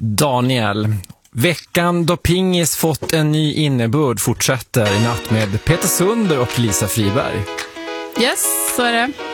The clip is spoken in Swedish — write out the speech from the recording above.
Daniel, veckan då pingis fått en ny innebörd fortsätter i natt med Peter Sunder och Lisa Friberg. Yes, så är det.